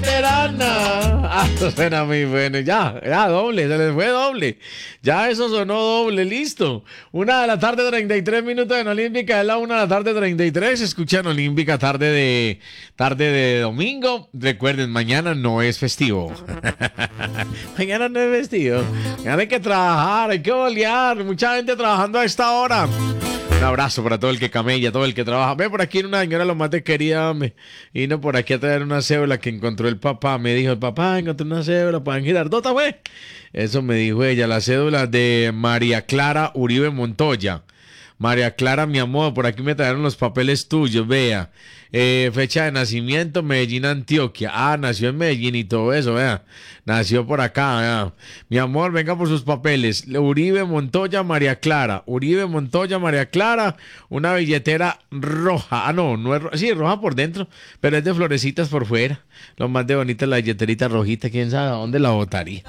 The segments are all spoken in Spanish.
veterana. Ah, eso suena muy bueno. Ya, doble, se les fue doble. Ya eso sonó doble, listo. 1:33 en Olímpica, es la 1:33. Escuchan Olímpica tarde de domingo. Recuerden, mañana no es festivo. Mañana no es festivo. Mañana hay que trabajar, hay que bolear. Mucha gente trabajando a esta hora. Un abrazo para todo el que camella, todo el que trabaja. Ve, por aquí una señora lo más de querida me vino por aquí a traer una cédula que encontró el papá. Me dijo, el papá, encontré una cédula para Girardota, güey. Eso me dijo ella, la cédula de María Clara Uribe Montoya. María Clara, mi amor, por aquí me trajeron los papeles tuyos, vea. Fecha de nacimiento, Medellín, Antioquia. Ah, nació en Medellín y todo eso, vea. Nació por acá, vea. Mi amor, venga por sus papeles. Uribe Montoya, María Clara. Uribe Montoya, María Clara. Una billetera roja. Ah, no es sí, roja por dentro, pero es de florecitas por fuera. Lo más de bonita es la billeterita rojita, quién sabe a dónde la botaría.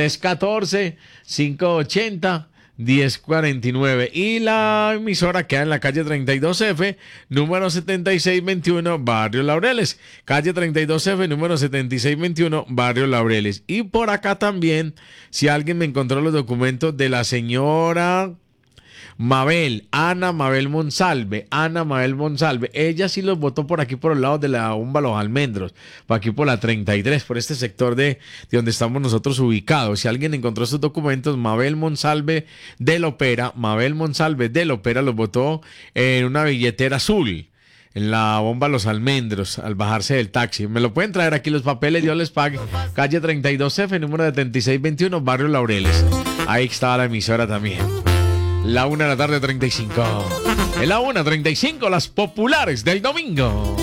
314-580-1049 y la emisora queda en la calle 32F, número 7621, Barrio Laureles. Calle 32F, número 7621, Barrio Laureles. Y por acá también, si alguien me encontró los documentos de la señora Ana Mabel Monsalve. Ella sí los votó por aquí, por el lado de la Bomba Los Almendros, por aquí por la 33, por este sector de donde estamos nosotros ubicados. Si alguien encontró estos documentos, Mabel Monsalve del Opera los votó en una billetera azul, en la Bomba Los Almendros, al bajarse del taxi. Me lo pueden traer aquí los papeles, Dios les pague. Calle 32F, número 7621, Barrio Laureles. Ahí estaba la emisora también. La 1:35. En la 1:35, las populares del domingo.